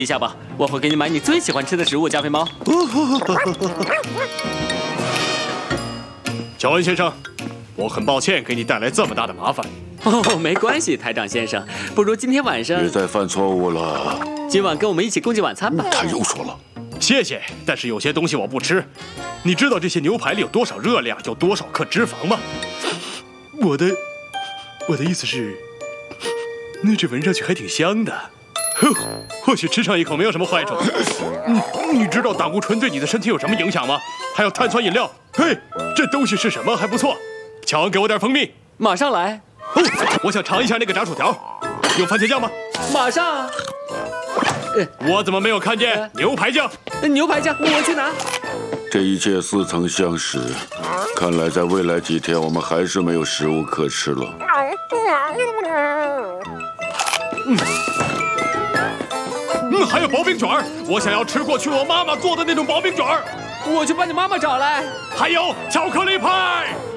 一下吧，我会给你买你最喜欢吃的食物，加菲猫。 乔恩先生，我很抱歉给你带来这么大的麻烦。 哦，没关系，台长先生，不如今天晚上别再犯错误了。 今晚跟我们一起共进晚餐吧。 他又说了， 谢谢，但是有些东西我不吃。你知道这些牛排里有多少热量，有多少克脂肪吗？我的意思是，那这闻上去还挺香的。或许吃上一口没有什么坏处。你知道胆固醇对你的身体有什么影响吗？还有碳酸饮料。嘿，这东西是什么？还不错。乔恩，给我点蜂蜜。 马上来。 哦，我想尝一下那个炸薯条。有番茄酱吗？ 马上。 我怎么没有看见牛排酱？ 牛排酱，我去拿。 这一切似曾相识，看来在未来几天我们还是没有食物可吃了。 还有薄饼卷儿，我想要吃过去我妈妈做的那种薄饼卷儿。 我去把你妈妈找来。 还有巧克力派。